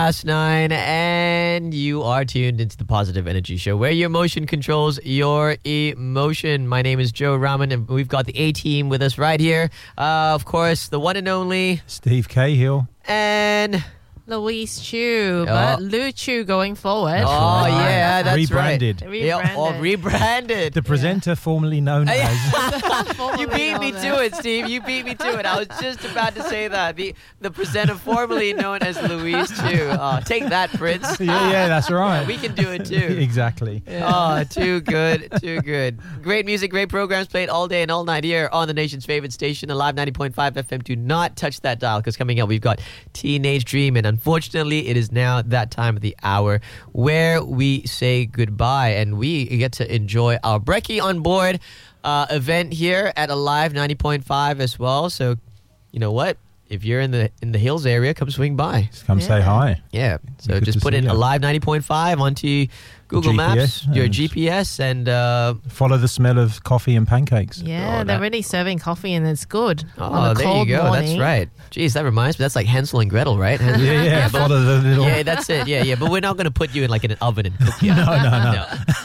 Past 9, and you are tuned into the Positive Energy Show, where your emotion controls your emotion. My name is Joe Rahman, and we've got the A-team with us right here. Of course, the one and only Steve Cahill. And Louise Chu, but Lou Chu going forward. Oh, yeah, that's rebranded. right. Rebranded. The presenter formerly known as. You beat me to it, Steve. You beat me to it. I was just about to say that. The presenter formerly known as Louise Chu. Oh, take that, Prince. Yeah, that's right. We can do it too. Exactly. Oh, too good. Great music, great programs played all day and all night here on the nation's favorite station, Alive 90.5 FM. Do not touch that dial, because coming up we've got Teenage Dream, and unfortunately it is now that time of the hour where we say goodbye, and we get to enjoy our Brekkie on Board event here at Alive 90.5 as well. So you know what? If you're in the Hills area, come swing by. Just come say hi. Yeah. So Good just to put see in you. Alive 90.5 onto Google GPS, Maps, your and GPS, and follow the smell of coffee and pancakes. Yeah, they're really serving coffee, and it's good. Oh, there you go. Morning. That's right. Jeez, that reminds me. That's like Hansel and Gretel, right? Yeah, follow the little. Yeah, that's it. Yeah. But we're not going to put you in like in an oven and cook you. No.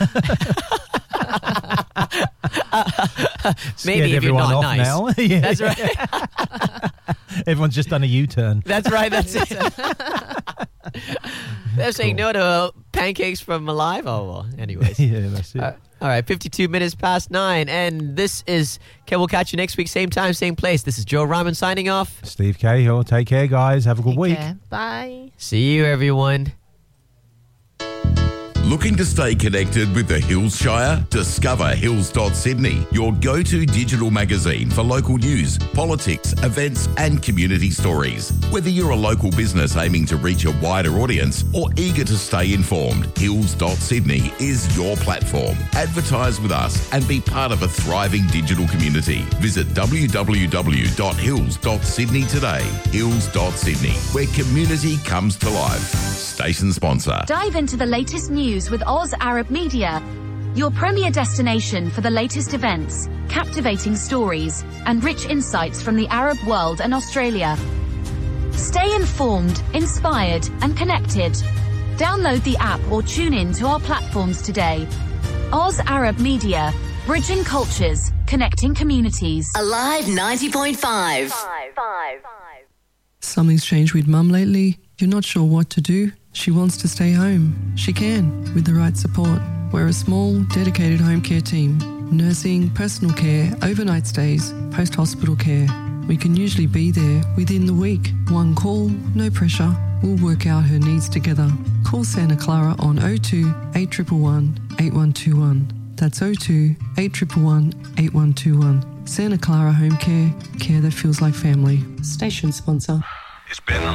Maybe if you're everyone not off nice. now. Yeah. That's right. Everyone's just done a U-turn. That's right. That's it. They're saying no to pancakes from Alive. Oh, well, anyways. Yeah, that's it. All right, 52 minutes past 9. And this is, we'll catch you next week, same time, same place. This is Joe Rahman signing off. Steve Cahill, take care, guys. Have a good week. Care. Bye. See you, everyone. Looking to stay connected with the Hills Shire? Discover Hills.Sydney, your go-to digital magazine for local news, politics, events and community stories. Whether you're a local business aiming to reach a wider audience or eager to stay informed, Hills.Sydney is your platform. Advertise with us and be part of a thriving digital community. Visit www.hills.sydney today. Hills.Sydney, where community comes to life. Station sponsor. Dive into the latest news with Oz Arab Media, your premier destination for the latest events, captivating stories, and rich insights from the Arab world and Australia. Stay informed, inspired, and connected. Download the app or tune in to our platforms today. Oz Arab Media, bridging cultures, connecting communities. Alive 90.5. Something's changed with Mum lately. You're not sure what to do. She wants to stay home. She can, with the right support. We're a small, dedicated home care team. Nursing, personal care, overnight stays, post-hospital care. We can usually be there within the week. One call, no pressure. We'll work out her needs together. Call Santa Clara on 02 8111 8121. That's 02 8111 8121. Santa Clara Home Care, care that feels like family. Station sponsor. It's been